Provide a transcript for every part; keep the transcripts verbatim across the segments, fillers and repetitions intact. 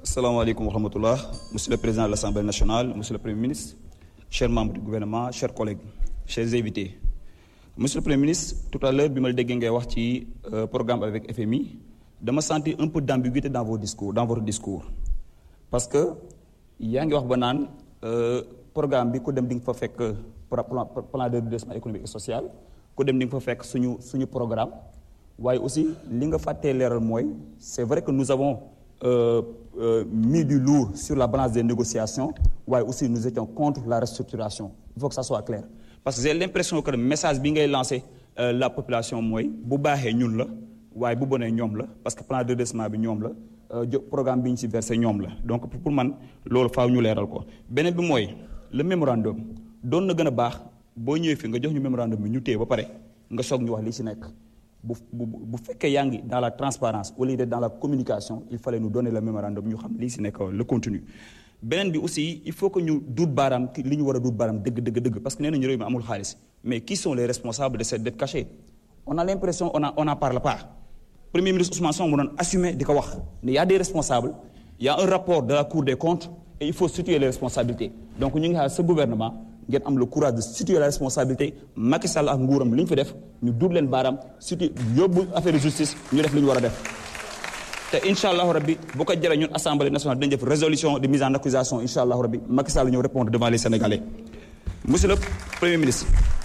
Assalamu alaikum wa rahmatullah, Monsieur le Président de l'Assemblée nationale, Monsieur le Premier ministre, chers membres du gouvernement, chers collègues, chers invités. Monsieur le Premier ministre, tout à l'heure, bi ma déggee ngay wax ci programme avec F M I, dama sentir un peu d'ambiguïté dans vos discours, dans votre discours. Parce que yaa ngi wax ba naan programme bi ku dem di nga fa fekk plan de redressement économique et social, ku dem di nga fa fekk suñu suñu programme. waaye aussi li nga fàttee leeral mooy c'est vrai que nous avons euh, euh, mis du lourd sur la balance des négociations waaye aussi nous étions contre la restructuration il faut que ça soit clair parce que j'ai l'impression que le message bi ngay lancé euh, la population mooy bu baaxee ñun la waaye bu bonee ñoom la parce que plan de redressement bi ñoom la euh, programme bi ñu ci versé ñoom la donc pour man loolu faaw ñu leeral ko beneen bi mooy le mémorandum doon na gën a baax boo ñëwee fi nga jox ñu mémorandum bi ñu téye ba pare nga soog ñu wax li ci nekk bu bu bu fekkee yaa ngi dans la transparence au lieu de dans la communication il fallait nous donner le mémorandum ñu xam lii si nekk le contenu beneen bi aussi il faut que ñu duut baaraam li ñu war a duut baaraam dëgg dëgg dëgg parce que nee nañu réew mi amul xaalis mais qui sont les responsables de cette dette cachée on a l'impression on a on en parle pas premier ministre Ousmane Sonko mu doon assumer di ko wax ne y a des responsables il y a un rapport de la Cour des comptes et il faut situer les responsabilités donc ñu ngi xaar ce gouvernement ngeen am le courage de situer la responsabilité Macky Sall ak nguuram li ñu fi def ñu duut leen baaraam situer yóbbu affaire de justice ñu def li ñu war a def te incha allahu rabbi bu ko jëree ñun assemblée nationale dañu def résolution de mise en accusation incha allahu rabbi Macky Sall ñëw répondre devant les Sénégalais. Monsieur le Premier ministre,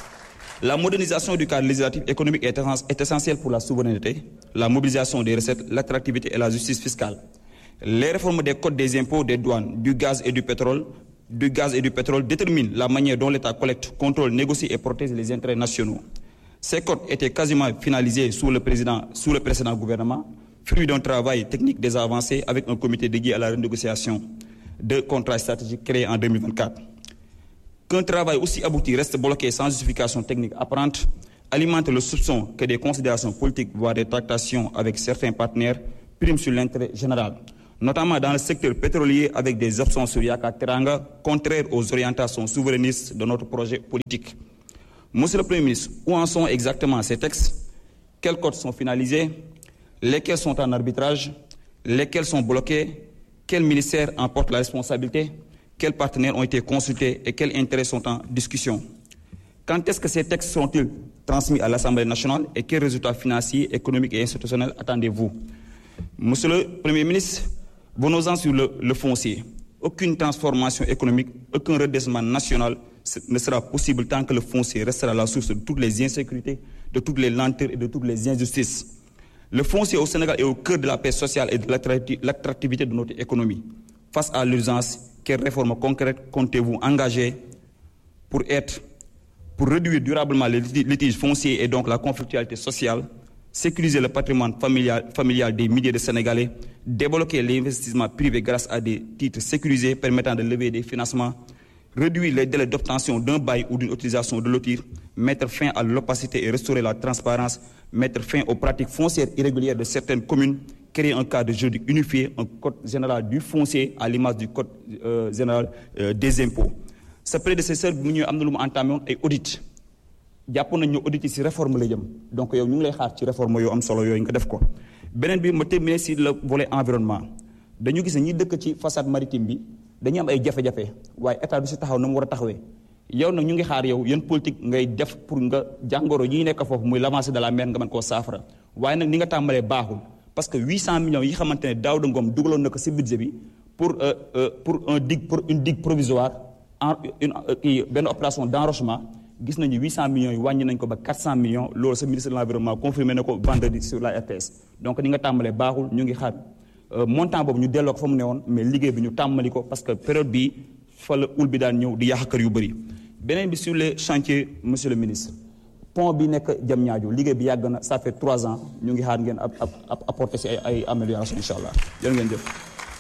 la modernisation du cadre législatif économique est essentielle pour la souveraineté, la mobilisation des recettes, l'attractivité et la justice fiscale. Les réformes des codes des impôts, des douanes, du gaz et du pétrole du gaz et du pétrole déterminent la manière dont l'État collecte, contrôle, négocie et protège les intérêts nationaux. Ces codes étaient quasiment finalisés sous le, président, sous le précédent gouvernement, fruit d'un travail technique déjà avancé avec un comité dédié à la renégociation de contrats stratégiques créé en deux mille vingt-quatre. Qu'un travail aussi abouti reste bloqué sans justification technique apparente alimente le soupçon que des considérations politiques, voire des tractations avec certains partenaires, priment sur l'intérêt général, notamment dans le secteur pétrolier avec des options sur Yaka Teranga contraires aux orientations souverainistes de notre projet politique. Monsieur le Premier ministre, où en sont exactement ces textes? Quels codes sont finalisés? Lesquels sont en arbitrage? Lesquels sont bloqués? Quel ministère en porte la responsabilité? Quels partenaires ont été consultés et quels intérêts sont en discussion? Quand est-ce que ces textes seront-ils transmis à l'Assemblée nationale et quels résultats financiers, économiques et institutionnels attendez-vous? Monsieur le Premier ministre, venons-en sur le, le foncier. Aucune transformation économique, aucun redressement national ne sera possible tant que le foncier restera la source de toutes les insécurités, de toutes les lenteurs et de toutes les injustices. Le foncier au Sénégal est au cœur de la paix sociale et de l'attractivité de notre économie. Face à l'urgence, quelles réformes concrètes comptez-vous engager pour être, pour réduire durablement les litiges fonciers et donc la conflictualité sociale, sécuriser le patrimoine familial, familial des milliers de Sénégalais, débloquer l'investissement privé grâce à des titres sécurisés permettant de lever des financements, réduire les délais d'obtention d'un bail ou d'une autorisation de lotir, mettre fin à l'opacité et restaurer la transparence, mettre fin aux pratiques foncières irrégulières de certaines communes, créer un cadre juridique unifié, un code général du foncier à l'image du code euh, général euh, des impôts. Sa prédécesseur bi mu ñëw am na lu mu entamé woon ay audit jàppoon nañu audit ci réforme la jëm donc yow ñu ngi lay xaar ci réforme yoo am solo yooyu nga def ko beneen bi ma terminer si le volet environnement dañu gis ne ñi dëkk ci façade maritime bi dañuy am ay jafe-jafe waaye état bi si taxaw na mu war a taxawee yow nag ñu ngi xaar yow yan politique ngay def pour nga jàngoro yi nekk foofu muy l'avancée de la mer nga mën koo saafara waaye nag ni nga tàmbalee baaxul parce que huit cent millions yi xamante ne Daouda Ngom dugaloon na ko si budget bi pour euh, euh, pour un digue pour une digue provisoire en une kii benn opération d'enrochement gis nañu huit cent millions yi wàññi nañ ko ba quatre cent millions loolu sa ministre de l'environnement confirmé na ko vendredi sur la R T S donc ni nga tàmbalee baaxul ñu ngi xaar montant boobu ñu delloo ko fa mu ne woon mais liggéey bi ñu tàmbali ko parce que période bii fa la ul bi daan ñëw di yàq kër yu bëri beneen bi sur les chantiers monsieur le ministre pont bi nekk Diamniadio liggéey bi yàgg na ça fait trois ans ñu ngi xaar ngeen ab ab apporter si ay ay amélioration incha allah jërë ngeen jëf.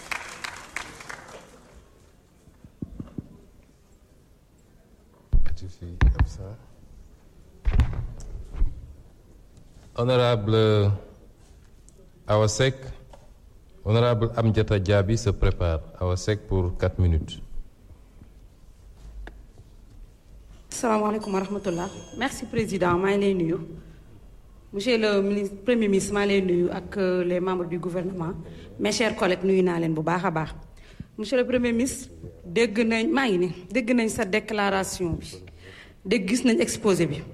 Honorable Awa Seck, Honorable Amdiata Diaby se prépare. Awa Seck pour quatre minutes. Assalamu alaikum wa rahmatullah. Merci président maa ngi lay nuyu Monsieur le ministre Premier ministre maa lay nuyu ak les membres du gouvernement mes chers collègues nuyu naa leen bu baax a baax monsieur le Premier ministre dégg nañ maa ngi ni dégg nañ sa déclaration bi dégg gis nañ exposé bi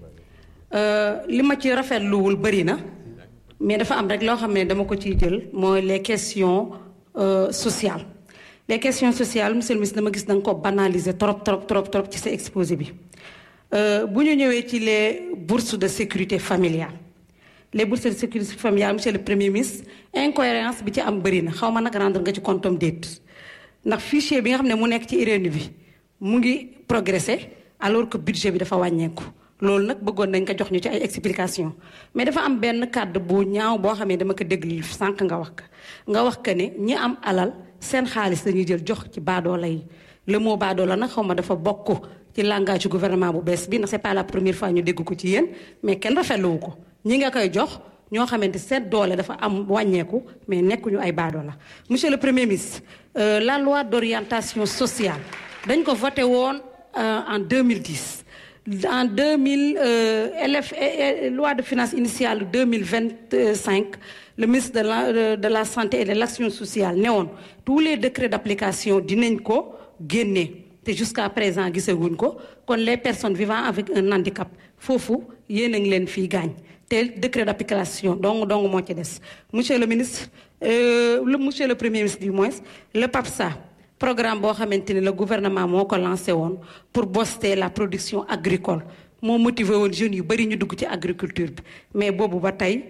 li ma ci rafetluwul bëri na mais dafa am rek loo xam ne dama ko ciy jël mooy les questions euh, sociales les questions sociales monsieur le ministre dama gis da nga ko banaliser trop trop trop trop ci sa exposé bi bu ñu ñëwee ci les bourses de sécurité familiale les bourses de sécurité familiale monsieur le Premier ministre incohérence bi ci am bëri na xaw ma nag rendre nga ci compte déet ndax fichier bi nga xam ne mu nekk ci I R E N U bi mu ngi progresser alors que budget bi dafa wàññeeku loolu nag bëggoon nañ ko jox ñu ci ay explication mais dafa am benn kàddu bu ñaaw boo xam ne dama ko déglu sànq nga wax ko nga wax que ne ñi am alal seen xaalis dañuy jël jox ci baadoola yi le mot baadoola nag xaw ma dafa bokk ci langage gouvernement bu bees bi ndax c'est pas la première fois ñu dégg ko ci yéen mais kenn rafetluwu ko ñi nga koy jox ñoo xamante seen doole dafa am wàññeeku mais nekkuñu ay baadoola monsieur le Premier ministre euh, la loi d'orientation sociale dañ ko voté woon euh, en deux mille dix en deux mille euh, L F euh, loi de finances initiale deux mille vingt-cinq le ministre de la de la santé et de l'action sociale ne woon tous les décrets d'application dinañ ko génne te jusqu'à présent gisaguñ ko kon les personnes vivant avec un handicap foofu yéen a ngi leen fii gaañ te décret d'application dong dong moo ci des monsieur le ministre euh, le monsieur le Premier ministre du moins le PAPSA programme boo xamante ni le gouvernement moo ko lancé woon pour booster la production agricole moo motivé woon jeunes yu bari ñu dugg ci agriculture bi mais boobu ba tey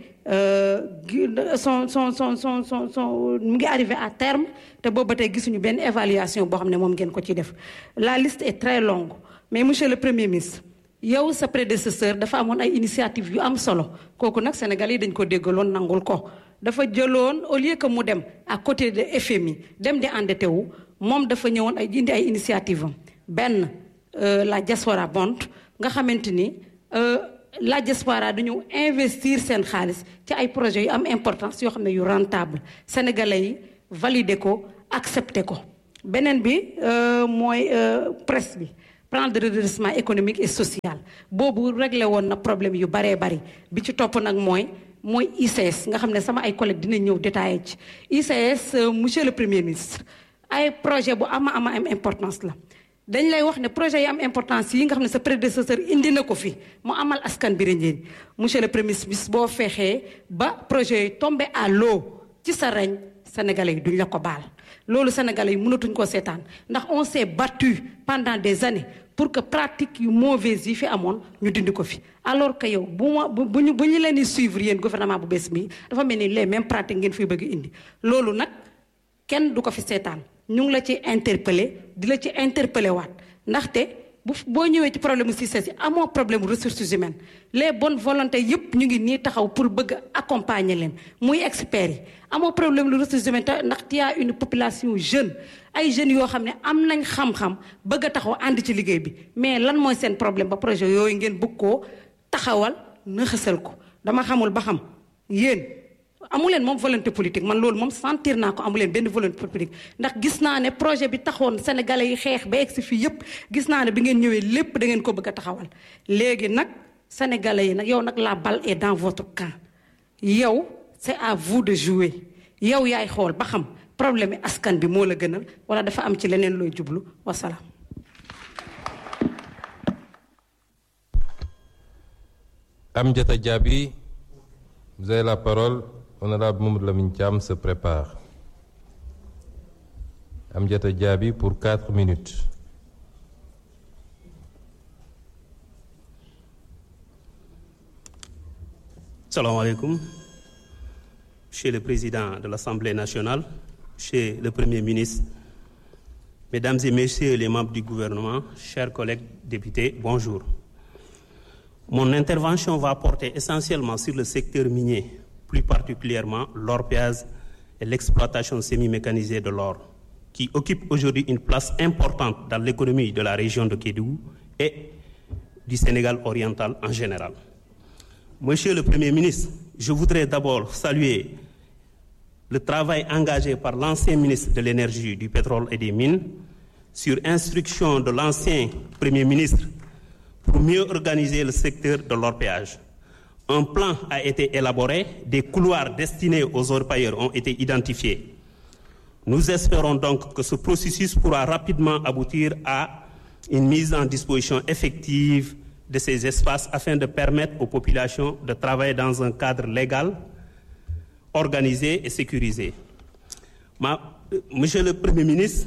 son son son son son son mu ngi arrivé à terme te boobu ba tey gisuñu benn évaluation boo xam ne moom ngeen ko ci def la liste est très longue mais monsieur le Premier ministre yow sa prédécesseur dafa amoon ay initiative yu am solo kooku nag Sénégal yi dañ ko déggaloon nangul ko dafa jëloon au lieu que mu dem à côté de F M I dem di endetté wu moom dafa ñëwoon ay indi ay initiative am benn la diaspora bond nga xamante ni la diaspora dañu investir seen xaalis ci ay projets yu am importance yoo xam ne yu rentable sénégalais yi valider ko accepter ko beneen bi mooy presse bi plan de redressement économique et social boobu réglé woon na problème yu baree bari bi ci topp nag mooy mooy I C S nga xam ne sama ay collègues dinañ ñëw détaillé ci I C S monsieur le Premier ministre ay projet bu ama ama am importance la dañ lay wax ne projet yi am importance yi nga xam ne sa prédécesseur indi na ko fi mu amal askan bi njëriñ monsieur le Premier ministre boo fexee ba projet yi tombé à l'eau ci sa reñ sénégalais yi duñ la ko baal loolu sénégalais yi mënatuñ koo seetaan ndax on s'est battu pendant des années pour que pratique yu mauvaise yi fi amoon ñu dindi ko fi alors que yow bu ma bu ñu bu ñu leen di suivre yéen gouvernement bu bees bi dafa mel ni les mêmes pratiques ngeen fiy bëgg indi loolu nag kenn du ko fi seetaan ñu ngi la ci interpeller di la ci interpeller waat ndaxte bu boo ñëwee ci problème si si amoo problème ressources humaines les bonnes volontés yëpp ñu ngi nii taxaw pour bëgg accompagner leen muy experts yi amoo problème lu ressources humaines te ndax y a une population jeune ay jeunes yoo xam ne am nañ xam-xam bëgg a taxaw ànd ci liggéey bi mais lan mooy seen problème ba projet yooyu ngeen bëgg koo taxawal nëxasal ko dama xamul ba xam yéen amuleen moom volonté politique man loolu moom sentir naa ko amuleen benn volonté politique ndax gis naa ne projet bi taxoon sénégalais yi xeex ba egg si fii yëpp gis naa ne bi ngeen ñëwee lépp da ngeen ko bëgg a taxawal léegi nag sénégalais yi nag yow nag la balle est dans votre camp yow c'est à vous de jouer yow yaay xool ba xam problème yi askan bi moo la gënal wala dafa am ci leneen looy jublu wasalaam. Amdiata Diaby, vous avez la parole. Honorable Mamadou Lamine Thiam se prépare. Amdiata Diaby pour quatre minutes. Salam alaikum. Monsieur le Président de l'Assemblée nationale, Monsieur le Premier ministre, Mesdames et Messieurs les membres du gouvernement, chers collègues députés, bonjour. Mon intervention va porter essentiellement sur le secteur minier, plus particulièrement l'orpaillage et l'exploitation semi-mécanisée de l'or, qui occupe aujourd'hui une place importante dans l'économie de la région de Kédougou et du Sénégal oriental en général. Monsieur le Premier ministre, je voudrais d'abord saluer le travail engagé par l'ancien ministre de l'Énergie, du Pétrole et des Mines, sur instruction de l'ancien Premier ministre, pour mieux organiser le secteur de l'orpaillage. Un plan a été élaboré, des couloirs destinés aux orpailleurs ont été identifiés. Nous espérons donc que ce processus pourra rapidement aboutir à une mise en disposition effective de ces espaces afin de permettre aux populations de travailler dans un cadre légal, organisé et sécurisé. Ma, Monsieur le Premier ministre,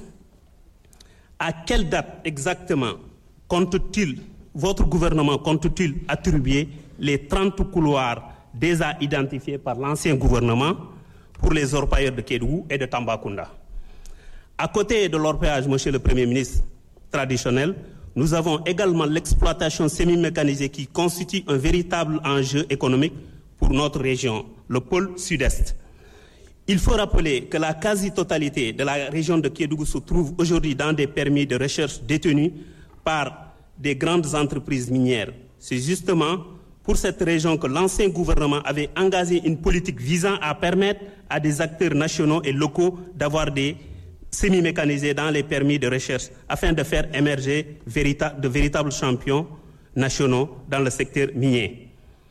à quelle date exactement compte-t-il, votre gouvernement compte-t-il attribuer les trente couloirs déjà identifiés par l'ancien gouvernement pour les orpailleurs de Kédougou et de Tambacounda? À côté de l'orpaillage, Monsieur le Premier ministre, traditionnel, nous avons également l'exploitation semi-mécanisée qui constitue un véritable enjeu économique pour notre région, le pôle sud-est. Il faut rappeler que la quasi-totalité de la région de Kédougou se trouve aujourd'hui dans des permis de recherche détenus par des grandes entreprises minières. C'est justement pour cette région que l'ancien gouvernement avait engagé une politique visant à permettre à des acteurs nationaux et locaux d'avoir des semi-mécanisés dans les permis de recherche afin de faire émerger de véritables champions nationaux dans le secteur minier.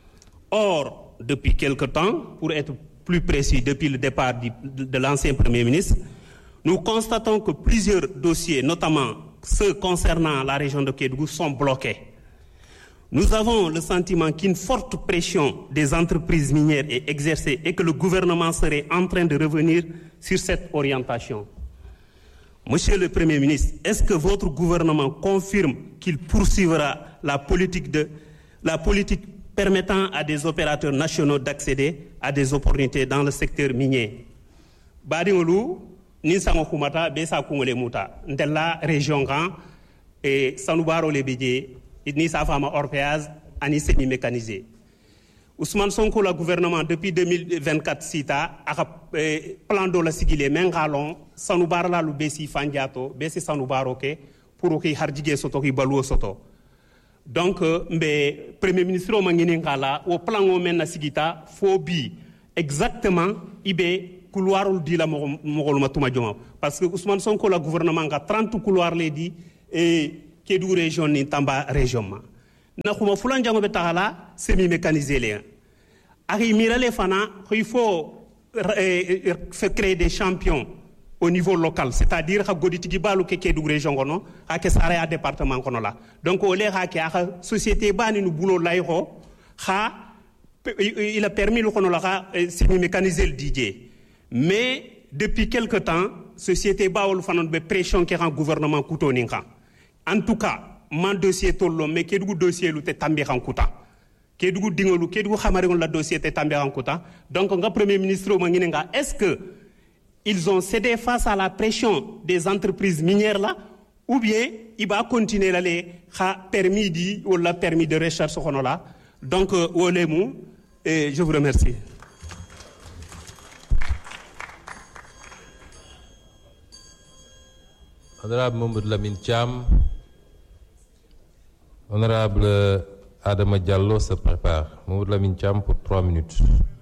Or, depuis quelque temps, pour être plus précis, depuis le départ de l'ancien Premier ministre, nous constatons que plusieurs dossiers, notamment ceux concernant la région de Kédougou, sont bloqués. Nous avons le sentiment qu'une forte pression des entreprises minières est exercée et que le gouvernement serait en train de revenir sur cette orientation. Monsieur le Premier ministre, est-ce que votre gouvernement confirme qu'il poursuivra la politique, de, la politique permettant à des opérateurs nationaux d'accéder à des opportunités dans le secteur minier? Badingolu, Ninsango Kumata, Besa Kungole Muta, Ndella région Grand, et Sanoubaro Lebidje, Nisa Fama Orpéaz, Ani semi-mécanisé. Ousmane Sonko, le gouvernement, depuis deux mille vingt-quatre, Sita, a plan de la Sigile, Mengalon, Sanoubara la Lubesi Fandiato, Bessi Sanoubaro, pour qu'il hardige soto, qui balou soto. Donc, le Premier ministre Mangingala, au plan où mène la Sigita, phobie, exactement, Ibe, couloir ou dit la Mogolmatoumadjoma. Parce que Ousmane Sonko, le gouvernement, a trente couloirs, les dit, et Kédougou région, ni Tamba région. Nakuma fulan jango betala semi mécanisé les ari mirale fana il faut faire créer des champions au niveau local, c'est-à-dire que goditigi balu ke Kédougou région kono ake sare a département kono la donc o le ha ke a société bani nu boulot layro ha il a permis le kono la semi mécanisé le D J, mais depuis quelque temps société baul fana be pression qui rend gouvernement couteau ninka. En tout cas man dossier tollo mais Kédougou dossier lu te tambi xankuta Kédougou dingolu Kédougou xamaringo la dossier te tambi xankuta donc nga premier ministre ma ngine nga est-ce que ils ont cédé face à la pression des entreprises minières là ou bien il va continuer là les xa permis di ou la permis de recherche xono là donc wolemu et je vous remercie. Honorable Mamadou Lamine Thiam. Honorable Adama Diallo se prépare. Mamadou Lamine Thiam pour trois minutes.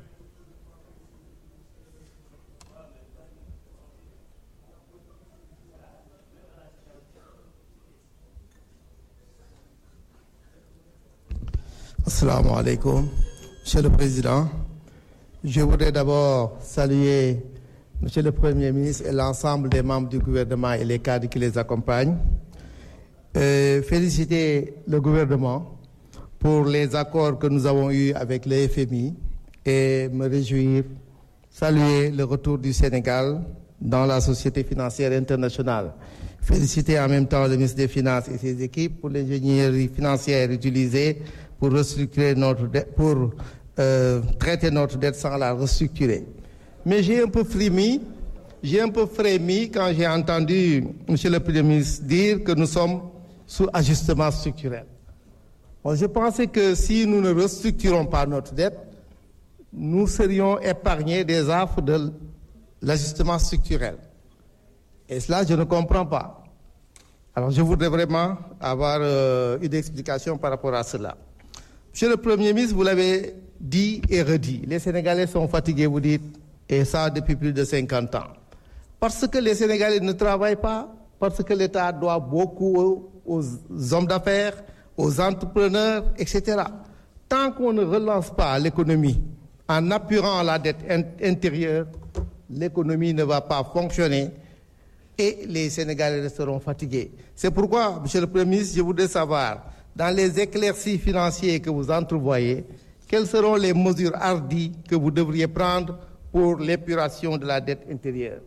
Assalamu alaikum. Monsieur le Président, je voudrais d'abord saluer Monsieur le Premier ministre et l'ensemble des membres du gouvernement et les cadres qui les accompagnent. Euh, féliciter le gouvernement pour les accords que nous avons eus avec le F M I et me réjouir, saluer le retour du Sénégal dans la société financière internationale. Féliciter en même temps le ministre des Finances et ses équipes pour l'ingénierie financière utilisée pour restructurer notre dette, pour euh, traiter notre dette sans la restructurer. Mais j'ai un peu frémi, j'ai un peu frémi quand j'ai entendu Monsieur le Premier ministre dire que nous sommes sous ajustement structurel. Bon, je pensais que si nous ne restructurons pas notre dette, nous serions épargnés des affres de l'ajustement structurel. Et cela, je ne comprends pas. Alors, je voudrais vraiment avoir euh, une explication par rapport à cela. Monsieur le Premier ministre, vous l'avez dit et redit. Les Sénégalais sont fatigués, vous dites, et ça depuis plus de cinquante ans. Parce que les Sénégalais ne travaillent pas, parce que l'État doit beaucoup aux, aux hommes d'affaires, aux entrepreneurs, et cetera. tant qu'on ne relance pas l'économie en appurant la dette intérieure, l'économie ne va pas fonctionner et les Sénégalais resteront fatigués. C'est pourquoi, Monsieur le Premier ministre, je voudrais savoir, dans les éclaircies financiers que vous entrevoyez, quelles seront les mesures hardies que vous devriez prendre pour l'épuration de la dette intérieure.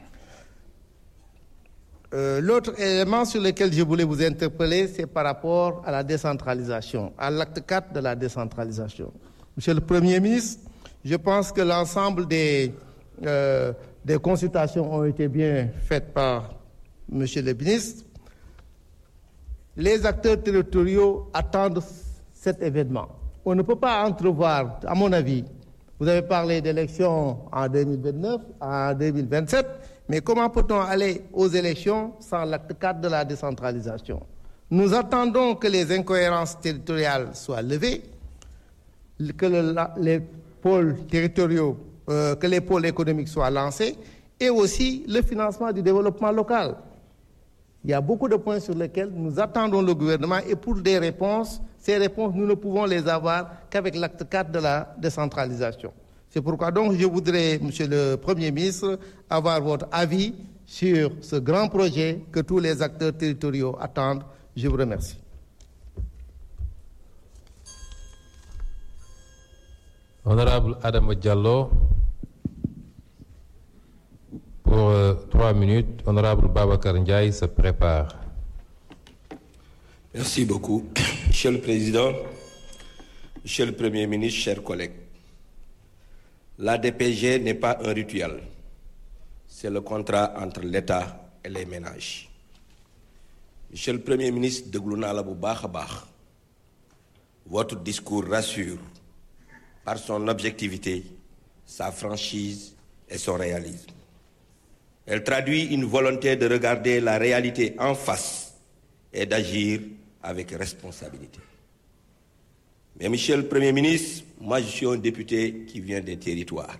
Euh, l'autre élément sur lequel je voulais vous interpeller, c'est par rapport à la décentralisation, à l'acte quatre de la décentralisation. Monsieur le Premier ministre, je pense que l'ensemble des, euh, des consultations ont été bien faites par Monsieur le ministre. Les acteurs territoriaux attendent cet événement. On ne peut pas entrevoir, à mon avis, vous avez parlé d'élections en deux mille vingt-neuf, en deux mille vingt-sept, mais comment peut-on aller aux élections sans l'acte quatre de la décentralisation? Nous attendons que les incohérences territoriales soient levées, que le, la, les pôles territoriaux, euh, que les pôles économiques soient lancés, et aussi le financement du développement local. Il y a beaucoup de points sur lesquels nous attendons le gouvernement et pour des réponses, ces réponses, nous ne pouvons les avoir qu'avec l'acte quatre de la décentralisation. C'est pourquoi donc je voudrais, Monsieur le Premier ministre, avoir votre avis sur ce grand projet que tous les acteurs territoriaux attendent. Je vous remercie. Honorable Adama Diallo, pour euh, trois minutes. Honorable Babacar Ndiaye se prépare. Merci beaucoup. Monsieur le Président, Monsieur le Premier ministre, chers collègues, la D P G n'est pas un rituel, c'est le contrat entre l'État et les ménages. Monsieur le Premier ministre, déglu naa la bu baax a baax. Votre discours rassure par son objectivité, sa franchise et son réalisme. Elle traduit une volonté de regarder la réalité en face et d'agir avec responsabilité. Mais Monsieur le Premier ministre, moi je suis un député qui vient des territoires.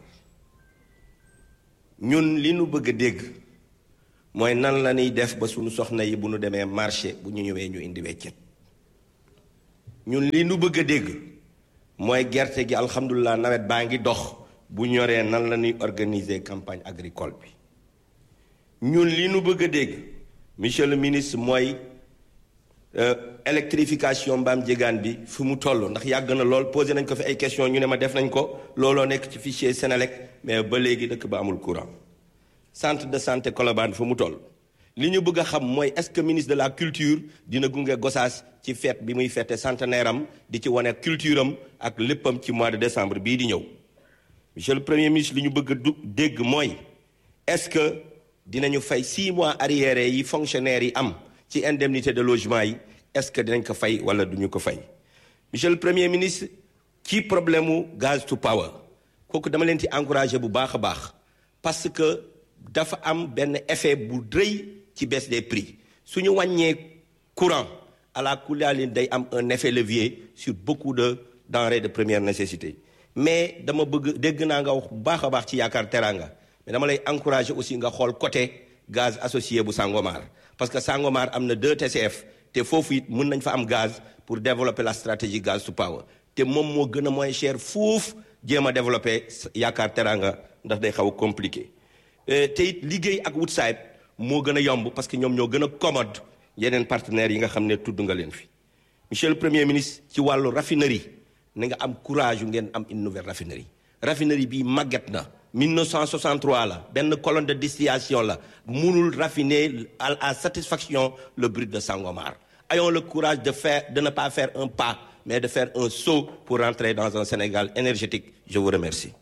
ñun li nu bëgg a dégg mooy nan la ñuy def ba suñu soxna yi bu nu demee marché bu ñu ñëwee ñu indi weccet. ñun li nu bëgg a dégg mooy gerte gi alhamdulilah nawet baa ngi dox bu ñoree nan la ñuy organiser campagne agricole bi. ñun li nu bëgg a dégg monsieur le ministre mooy euh, électrification mbaam jégaan bi fu mu toll ndax yàgg na lool posé nañ ko fi ay question ñu ne ma def nañ ko looloo nekk ci fichier Sénélec mais ba léegi dëkk ba amul courant. Centre de santé Colobane fu mu toll li ñu bëgg a xam mooy est-ce que ministre de la culture dina gunge Gossas ci fête bi muy fête centenaire am di ci wane culture am ak léppam ci mois de décembre bii di ñëw. Monsieur le Premier ministre li ñu bëgg a du dégg mooy est-ce que dinañu fay six mois arriérés yi fonctionnaires yi am ci indemnité de logement yi est-ce que dinañ ko fay wala duñu ko fay. Monsieur le Premier ministre ci problème mu gaz to power kooku dama leen ci encourager bu baax a baax parce que dafa am benn effet bu rëy ci baisse des prix suñu wàññee courant à la kulaalin day am un effet levier sur beaucoup de denrées de première nécessité. Mais dama bëgg dégg naa nga wax bu baax a baax ci yaakaar teraanga mais dama lay encourager aussi nga xool côté gaz associé bu Sangomar parce que Sangomar am na deux T C F te foofu it mën nañ fa am gaz pour développer la stratégie gaz to power te moom moo gën a moins cher fuuf jéem a développer yaakaar teraanga ndax day xaw a compliqué. te it liggéey ak Woodside moo gën a yomb parce que ñoom ñoo gën a commode yeneen partenaires yi nga xam ne tudd nga leen fi. Monsieur le Premier ministre ci wàllu raffinerie na nga am courage yu ngeen am une nouvelle raffinerie. Raffinerie bii màgget na mille neuf cent soixante-trois la benn colonne de distillation la mënul raffiner à, à satisfaction le brut de Sangomar. Ayons le courage de faire de ne pas faire un pas mais de faire un saut pour rentrer dans un Sénégal énergétique. Je vous remercie.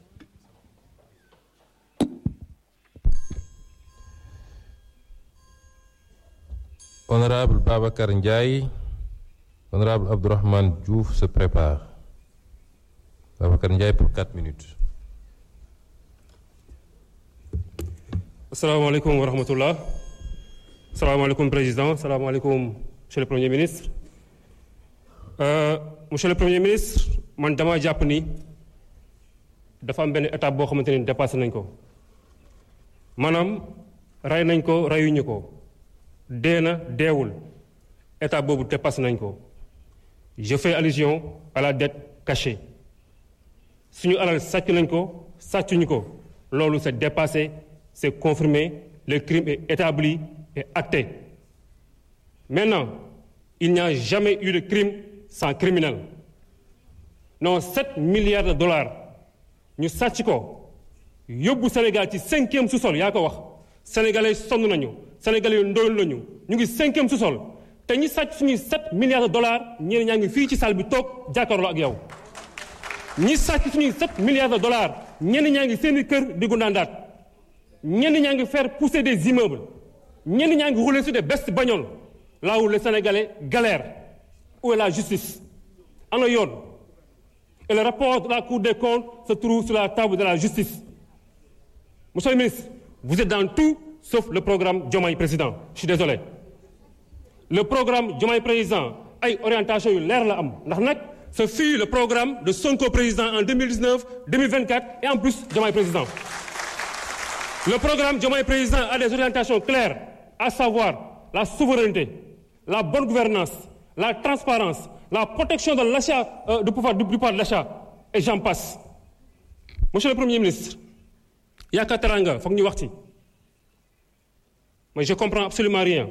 Honorable Babacar Ndiaye, Honorable Abdourahmane Diouf se prépare. Babacar Ndiaye pour quatre minutes. Assalamu alaikum wa rahmatullah. Assalamu alaikum Président. Assalamu alaikum Monsieur le Premier ministre. Euh, Monsieur le Premier ministre, man dama jàpp ni dafa am benn étape boo xamante ni dépassé nañ ko. Maanaam rey nañ ko reyuñu ko. dee na deewul étape boobu dépassé nañ ko. Je fais allusion à la dette cachés suñu alal sàcc nañ ko sàccuñu ko loolu c'est dépassé c'est confirmé le crime est établi et acté maintenant il n'y a jamais eu de crime sans criminel non sept milliards de dollars ñu sàcc ko yóbbu Sénégal ci cinquième sous-sol yaa ko wax sénégalais sonn nañu sénégalais ndóol nañu ñu ngi cinquième sous-sol te ñi sàcc suñuy sept milliards de dollars ñeneen ñaa ngi fii ci salle bi toog jàkkaarloo ak yow ñi sàcc suñuy sept milliards de dollars ñenn ñaa ngi seeni kër di gundaandaat ñenn ñaa ngi faire pousser des immeubles ñenn ñaa ngi rouler sur des bestes bagnoles là où les Sénégalais galèrent où est la justice ana yoon et le rapport de la Cour des comptes se trouve sur la table de la justice monsieur le ministre vous êtes dans tout sauf le programme Diomaye Président je suis désolé le programme Diomaye Président ay orientation yu leer la am ndax nag ce fut le programme de Sonko Président en deux mille dix-neuf deux mille vingt-quatre et en plus Diomaye Président le programme Diomaye Président a des orientations claires à savoir la souveraineté la bonne gouvernance la transparence la protection de l'achat euh, du pouvoir du, du pouvoir de l'achat et j'en passe monsieur le Premier ministre yaakaar teranga foog ñu wax ci mais je comprends absolument rien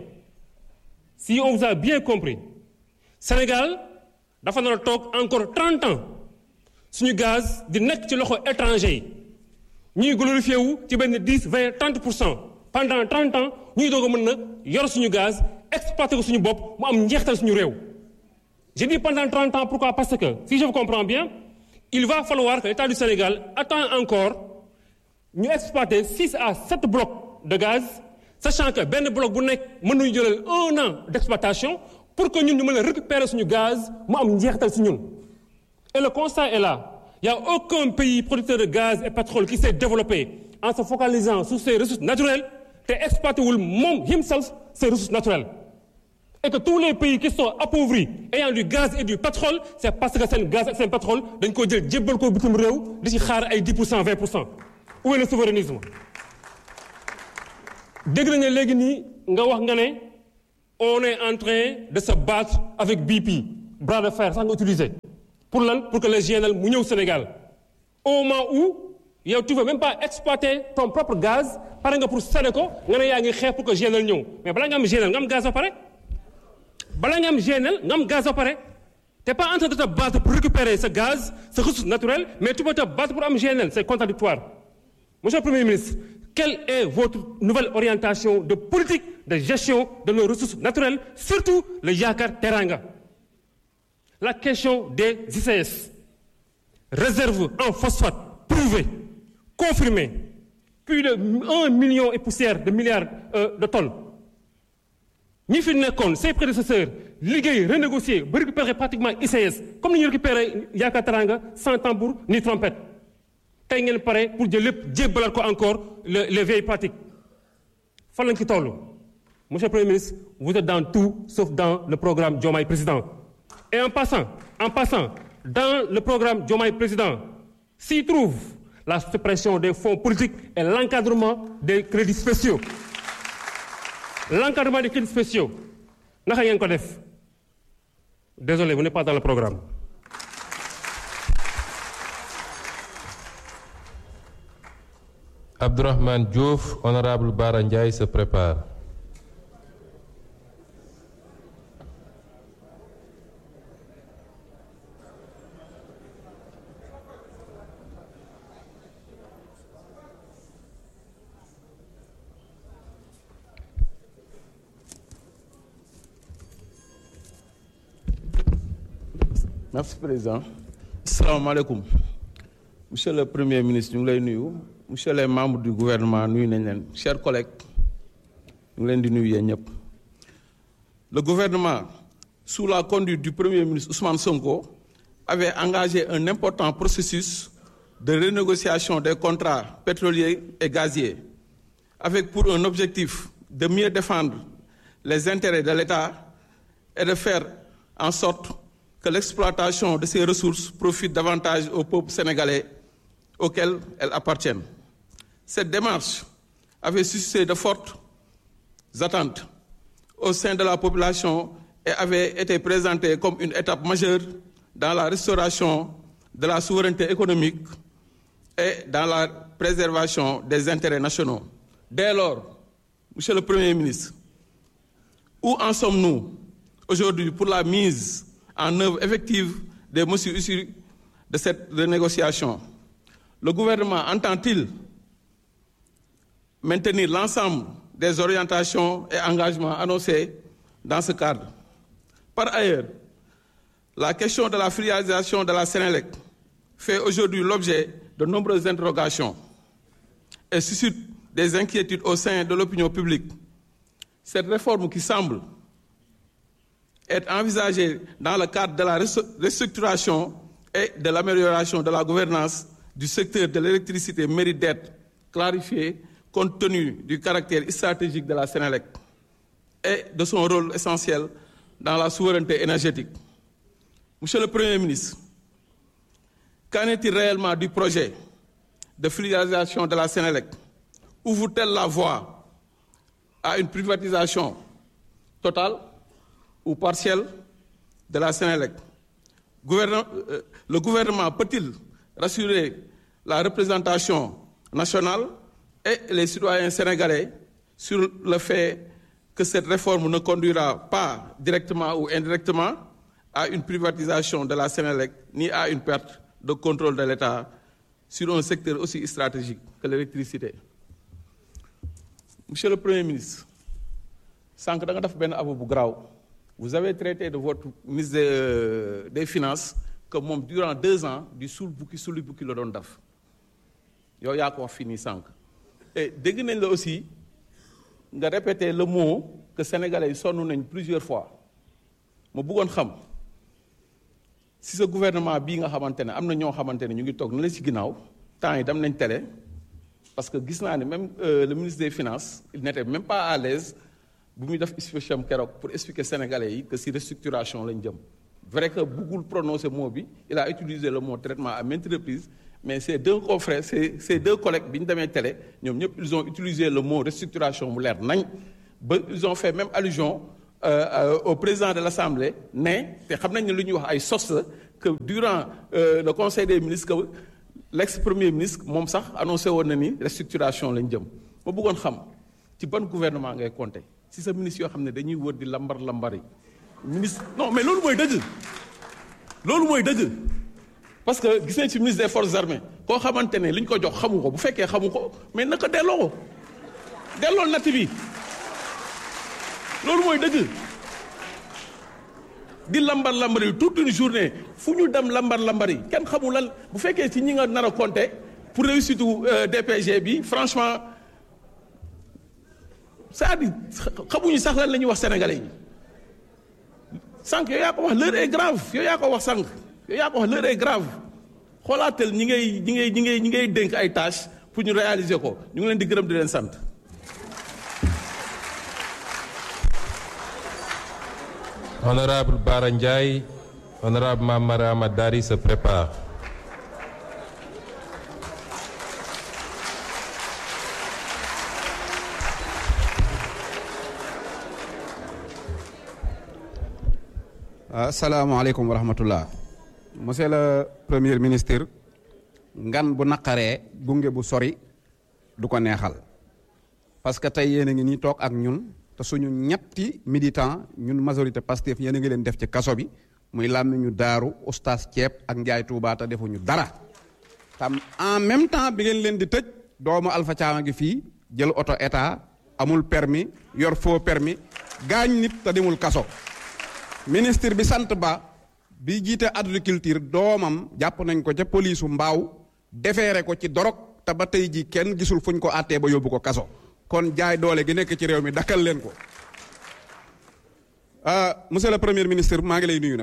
si on vous a bien compris Sénégal dafa nar a toog encore trente ans suñu gaz di nekk ci loxo étranger yi ñuy glorifié wu ci benn dix vingt trente pour cent pendant trente ans ñuy doog a mën na yor suñu gaz exploité ko suñu bopp mu am njeextal suñu réew. Je dis pendant trente ans pourquoi parce que si je vous comprends bien il va falloir que l'État du Sénégal attend encore ñu exploiter six à sept blocs de gaz sachant que benn bloc bu nekk mën nañu jëlal un an d'exploitation pour que ñun ñu mën a récupérer suñu gaz mu am njeextal si ñun. Et le constat est là. Il n'y a aucun pays producteur de gaz et pétrole qui s'est développé en se focalisant sur ses ressources naturelles te exploité wul moom himself ses ressources naturelles. Et que tous les pays qui sont appauvris ayant du gaz et du pétrole c'est parce que seen gaz ak seen pétrole dañ ko jël jébbal ko bitim réew di ci xaar ay dix pour cent vingt pour cent. Où est le souverainisme? dégg nañu léegi nii nga wax nga ne on est en train de se battre avec B P bras de fer sax nga utiliser pour lan pour que le G N L mu ñëw Sénégal au moment où yow tu veux même pas exploiter ton propre gaz pare nga pour sane ko nga ne yaa ngi xeex pour que G N L ñëw mais balaa nga am G N L nga am gaz ba pare balaa nga am G N L nga am gaz ba pare t'es pas en train de te battre pour récupérer ce gaz ce ressource naturelle mais tu peux te battre pour am G N L c'est contradictoire. Monsieur le Premier ministre, quelle est votre nouvelle orientation de politique de gestion de nos ressources naturelles, surtout le Yaakaar Teranga? La question des I C S, réserve en phosphate prouvée, confirmée, plus de un million et poussière de milliards euh, de tonnes. ñi fi nekkoon ses prédécesseurs liggéey renégocier ba récupérer pratiquement I C S comme ni ñu récupérer Yaakaar Teranga sans tambour ni trompette. tey ngeen pare pour jël lépp jébbalaat ko encore le les vieilles pratiques fan lañ ci toll monsieur le Premier ministre vous êtes dans tout sauf dans le programme Diomaye Président et en passant en passant dans le programme Diomaye Président s'y trouve la suppression des fonds politiques et l'encadrement des crédits spéciaux l'encadrement des crédits spéciaux naka ngeen ko def désolé vous n'êtes pas dans le programme. Abdourahmane Diouf, honorable Bara Ndiaye se prépare. Merci président. Asalaamaaleykum. Monsieur le Premier ministre ñu ngi lay nuyu. Monsieur les membres du gouvernement nuyu nañ leen chers collègues ñu ngi leen di nuyu yéen ñëpp. Le gouvernement sous la conduite du Premier ministre Ousmane Sonko avait engagé un important processus de renégociation des contrats pétroliers et gaziers avec pour un objectif de mieux défendre les intérêts de l'État et de faire en sorte que l'exploitation de ces ressources profite davantage au peuple sénégalais auquel elles appartiennent. Cette démarche avait suscité de fortes attentes au sein de la population et avait été présentée comme une étape majeure dans la restauration de la souveraineté économique et dans la préservation des intérêts nationaux. Dès lors, Monsieur le Premier ministre, où en sommes-nous aujourd'hui pour la mise en œuvre effective des mesures issues de cette renégociation? Le gouvernement entend-il maintenir l'ensemble des orientations et engagements annoncés dans ce cadre? Par ailleurs, la question de la filialisation de la Sénélec fait aujourd'hui l'objet de nombreuses interrogations et suscite des inquiétudes au sein de l'opinion publique. Cette réforme qui semble être envisagée dans le cadre de la restructuration et de l'amélioration de la gouvernance du secteur de l'électricité mérite d'être clarifiée compte tenu du caractère stratégique de la Sénélec et de son rôle essentiel dans la souveraineté énergétique. Monsieur le Premier ministre, qu'en est-il réellement du projet de filialisation de la Sénélec? Ouvre-t-elle la voie à une privatisation totale ou partielle de la Sénélec? Gouvernement, euh, le gouvernement peut-il rassurer la représentation nationale et les citoyens sénégalais sur le fait que cette réforme ne conduira pas directement ou indirectement à une privatisation de la Sénélec ni à une perte de contrôle de l'État sur un secteur aussi stratégique que l'électricité? Monsieur le Premier ministre, sànq da nga def benn aveu bu garaaw. Vous avez traité de votre ministre des, des Finances que moom durant deux ans du suul bukki suli bukki la doon def yow yaa ko wax fii nii sànq. Et dégg nañ la aussi nga répéter le mot que sénégalais yi sonn nañ plusieurs fois. ma bëggoon xam si sa gouvernement bii nga xamante ne am na ñoo xamante ne ñu ngi toog na la ci ginnaaw temps yi dem nañ télé parce que gis naa ne même euh, le ministre des Finances il n'était même pas à l'aise bu muy def speech am keroog pour expliquer sénégalais yi que si restructuration lañ jëm. Vrai que bëggul prononcer mot bi il a utilisé le mot traitement à maintes reprises mais ces deux confrères ces ces deux collègues bi ñu demee télé ñoom ñëpp ils ont utilisé le mot restructuration mu leer nañ ba ils ont fait même allusion euh, euh, au président de l'Assemblée ne te xam nañ ne lu ñuy wax ay sos la que durant euh, le conseil des ministres que l'ex-premier ministre moom sax annoncé woon na ni restructuration lañ jëm. ma bëggoon xam ci ban gouvernement ngay compter si sa ministre yoo xam ne dañuy wër di lambar lambar yi ministre non mais loolu mooy dëgg loolu mooy dëgg parce que gis nañ ci ministre des forces armées koo xamante ne li ñu ko jox xamu ko bu fekkee xamu ko mais naka delloo ko delloo natt bi loolu mooy dëgg di lambar lambar yi toute une journée fu ñu dem lambar lambar yi kenn xamul lan bu fekkee ci ñi nga nar a compter pour réussite D P G bi franchement c'est-à-dire xamuñu sax lan la ñuy wax sénégalais yi. sànq yow yaa ko wax l'heure est grave yow yaa ko wax sànq yow yaa ko wax l'heure est grave xoolaatal ñi ngay ñi ngay ñi ngay ñi ngay dénk ay tâches pour ñu réaliser ko ñu ngi leen di gërëm di leen sant. Honorable Bara Ndiaye, honorable Mamara Amadari se prépare. asalaamaaleykum wa rahmatullah monsieur le premier ministre ngan bu naqaree gunge bu sori du ko neexal parce que tey yéen a ngi nii toog ak ñun te suñu ñetti militant ñun majorité Pastef yéen a ngi leen def ci kaso bi muy làmmiñu daaru oustaz ceeb ak njaay Tuubaa te defuñu dara tam en même temps bi ngeen leen di tëj doomu Alpha Thiam a ngi fii jël oto état amul permis yor faux permis gaañ nit te demul kaso. ministre bi sant ba bi jiite agriculture doomam jàpp nañ ko ca polisu mbaaw defeere ko ci dorog te ba tey ji kenn gisul fuñ ko àttee ba yóbbu ko kaso kon jaay doole gi nekk ci réew mi dakkal leen ko. monsieur le premier ministre maa ngi lay nuyu nag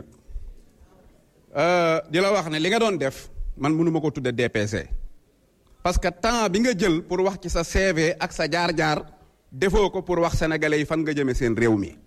di la wax ne li nga doon def man mënuma ko tudde D P C parce que temps bi nga jël pour wax ci sa C V ak sa jaar-jaar defoo ko pour wax sénégalais yi fan nga jëme seen réew mi.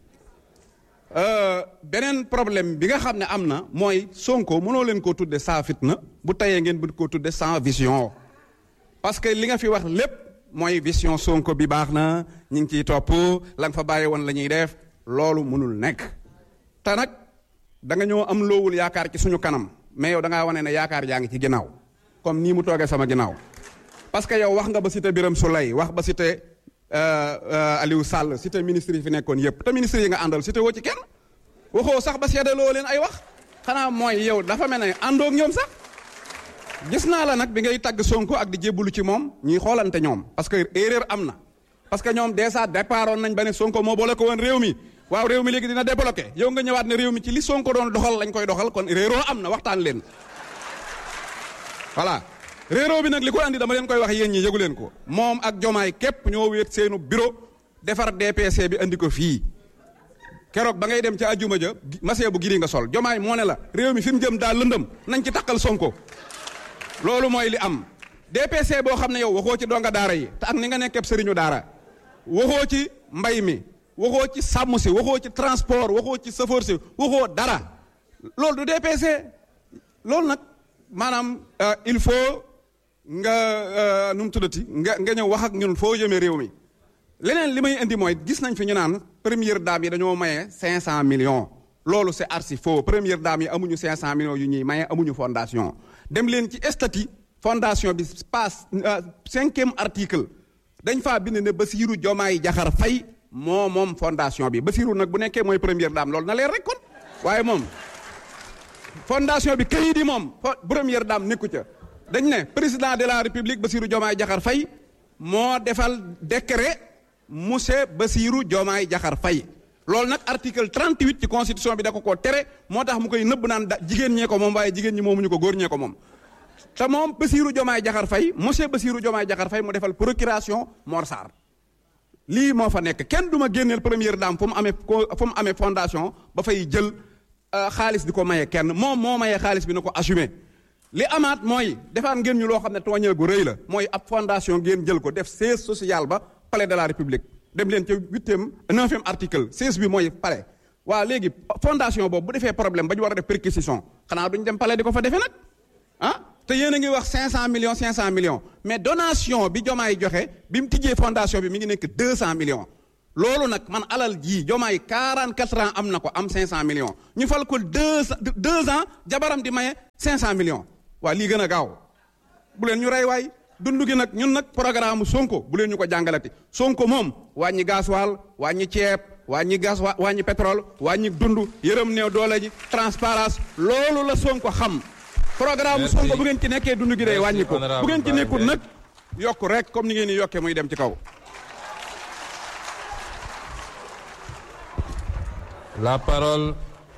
beneen problème bi nga xam ne am na mooy Sonko mënoo leen koo tudde sans fitna bu tayee ngeen bëgg koo tudde sans vision parce que li nga fi wax lépp mooy vision Sonko bi baax na ñu ngi ciy topp la nga fa bàyyi woon la ñuy def loolu mënul nekk te nag da nga ñoo am loowul yaakaar ci suñu kanam mais yow da ngaa wane ne yaakaar yaa ngi ci ginnaaw comme nii mu toogee sama ginnaaw parce que yow wax nga ba cité Birame Souleye wax ba cité Aliou Sall cité ministre yi fi nekkoon yëpp te ministre yi nga àndal cité woo ci kenn waxoo sax ba seedaloo leen ay wax xanaa mooy yow dafa mel ne àndoog ñoom sax gis naa la nag bi ngay tagg Sonko ak di jébbalu ci moom ñuy xoolante ñoom parce que erreur am na parce que ñoom déjà départoon nañ ba ne Sonko moo boole ko woon réew mi waaw réew mi léegi dina débloqué yow nga ñëwaat ne réew mi ci li Sonko doon doxal lañ koy doxal kon réeroo am na waxtaan leen voilà réeroo bi nag li ko andi dama leen koy wax yéen ñi yëgu leen ko moom ak Jomaay képp ñoo wéet seenu bureau defar D P C bi andi ko fii keroog ba ngay dem ci ajuma ja masee bu giri nga sol Jomaay moo ne la réew mi fi mu jëm daal lëndëm nañ ci takkal Sonko loolu mooy li am D P C boo xam ne yow waxoo ci donga daara yi te ak ni nga nekkee sëriñu daara waxoo ci mbay mi waxoo ci sàmm si waxoo ci transport waxoo ci chauffeur si waxoo dara loolu du D P C loolu nag maanaam il faut nga nu mu tuddati nga nga ñëw wax ak ñun foo jëmee réew mi leneen li may indi mooy gis nañ fi ñu naan première dame yi dañoo maye cinq cent millions loolu c'est archi faux première dame yi amuñu cinq cent millions yu ñuy maye amuñu fondation dem leen ci statut fondation bi passe cinquième article dañ faa bind ne Bassirou Diomaye Diakhar Faye moo moom fondation bi Bassirou nag bu nekkee mooy première dame loolu na leer rek kon waaye moom fondation bi kayit yi moom première dame nekku ca dañ ne président de la république Bassirou Diomaye Diakhar Faye moo defal décret monsieur Bassirou Diomaye Diakhar Faye loolu nag article trente-huit ci constitution bi da ko koo tere moo tax mu koy nëbb naan da jigéen ñee ko moom waaye jigéen ñi moomuñu ko góor ñee ko moom te moom Bassirou Diomaye Diakhar Faye monsieur Bassirou Diomaye Diakhar Faye mu defal procuration Mor Sarr lii moo fa nekk kenn du ma génneel première dame fu mu amee fu mu amee fondation ba fay jël xaalis di ko maye kenn moom moo mayee xaalis bi na ko assumé li amaat mooy defaan ngeen ñu loo xam ne tooñeel gu rëy la mooy ab fondation ngeen jël ko def siège social ba palais de la république dem leen ca huitième neuvième article siège bi mooy palais waaw léegi fondation boobu bu defee problème ba ñu war a def perquisition xanaa duñ dem palais di ko fa defee nag ah te yéen a ngi wax cinq cent millions cinq cent millions mais donation bi Diomaye joxe bi mu tijjee fondation bi mi ngi nekk deux cent millions loolu nag man alal jii Diomaye quarante-quatre ans am na ko am cinq cent millions ñu fal ko deux deux ans jabaram di maye cinq cent millions waa lii gën a gaaw bu leen ñu rey waay dund gi nag ñun nag programme Sonko bu leen ñu ko jàngalati Sonko moom wàññi gasoil wàññi ceeb wàññi gaz wàññi pétrole wàññi dund yërëm néew doole ji transparence loolu la Sonko xam programme Sonko bu ngeen ci nekkee dund gi day wàññi ko bu ngeen ci nekkul nag yokk rek comme ni ngeen di yokkee muy dem ci kaw. La parole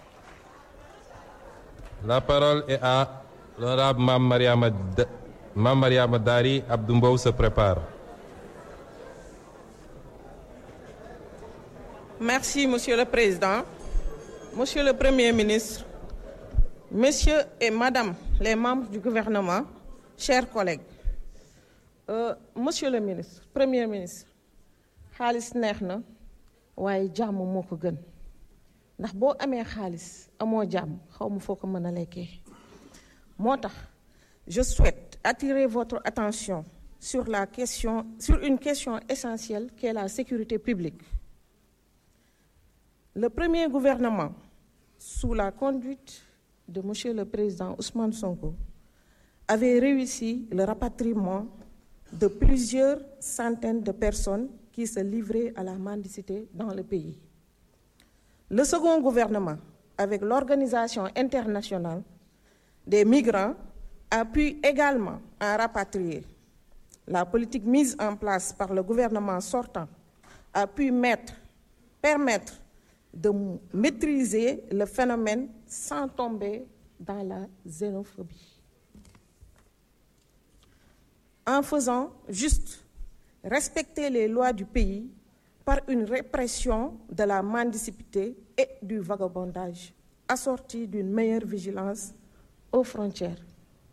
la parole est à l'honorable Mame Mariama Mame Mariama Dari. Abdou Mbow se prépare. Merci, Monsieur le Président. Monsieur le Premier ministre, Messieurs et Madame les membres du gouvernement, chers collègues, euh, Monsieur le ministre, Premier ministre, xaalis neex na waaye jàmm moo ko gën ndax boo amee xaalis amoo jàmm xaw ma foo ko mën a lekkee moo tax je souhaite attirer votre attention sur la question sur une question essentielle qui est la sécurité publique. Le premier gouvernement sous la conduite de Monsieur le Président Ousmane Sonko avait réussi le rapatriement de plusieurs centaines de personnes qui se livraient à la mendicité dans le pays. Le second gouvernement, avec l'Organisation internationale des migrants, a pu également en rapatrier. La politique mise en place par le gouvernement sortant a pu mettre, permettre de maîtriser le phénomène sans tomber dans la xénophobie. En faisant juste respecter les lois du pays par une répression de la mendicité et du vagabondage, assortie d'une meilleure vigilance aux frontières.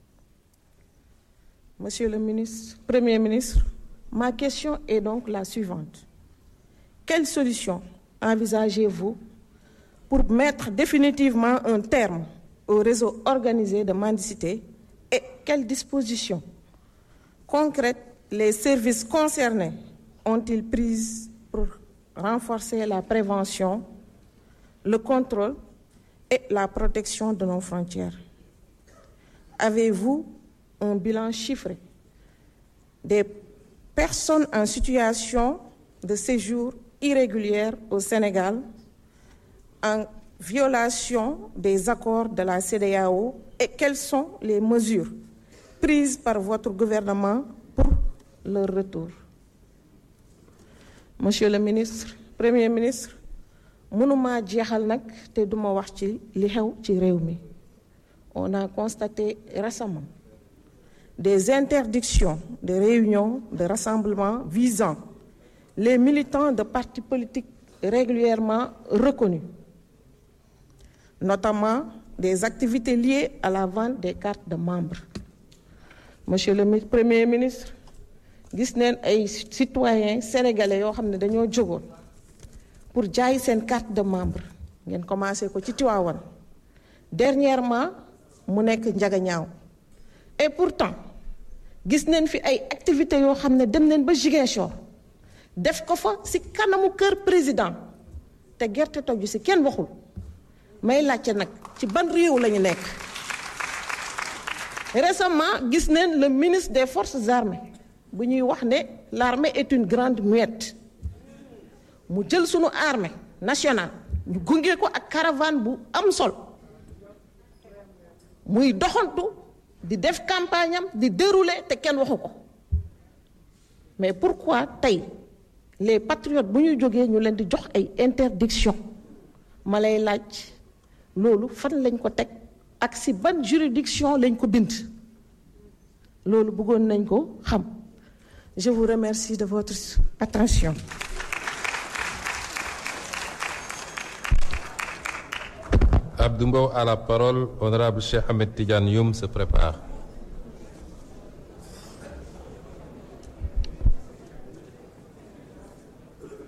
Monsieur le ministre, Premier ministre, ma question est donc la suivante. Quelle solution envisagez-vous pour mettre définitivement un terme au réseau organisé de mendicité et quelles dispositions concrètes les services concernés ont-ils prises pour renforcer la prévention, le contrôle et la protection de nos frontières? avez-vous un bilan chiffré des personnes en situation de séjour irrégulière au Sénégal en violation des accords de la C E D E A O et quelles sont les mesures prises par votre gouvernement pour leur retour? Monsieur le ministre, Premier ministre, mënuma jeexal nag te duma wax ci li xew ci réew mi. On a constaté récemment des interdictions de réunions, de rassemblements visant les militants de partis politiques régulièrement reconnus, notamment des activités liées à la vente des cartes de membres. Monsieur le Premier ministre, gis neen ay citoyens sénégalais yoo xam ne dañoo jógoon pour jaay seen carte de membre ngeen commencé ko ci Tivaouane dernièrement mu nekk Njagañaaw et pourtant gis neen fi ay activités yoo xam ne dem neen ba Ziguinchor def ko fa ci kanamu kër président te gerte togg ci kenn waxul may laajte nag ci ban réew lañu nekk. Récemment gis neen le ministre des forces armées bu ñuy wax ne l'armée est une grande muette mu jël sunu armée nationale ñu gunge ko ak caravane bu am solo muy doxantu di def campagne am di dérouler te kenn waxu ko mais pourquoi tey les patriotes bu ñu jógee ñu leen di jox ay interdiction ma lay laaj loolu fan lañ ko teg ak si ban juridiction lañ ko bind loolu bëggoon nañ ko xam. Je vous remercie de votre attention. Abdou Mbow a la parole. Honorable Cheikh Ahmed Tidiane Youm se prépare.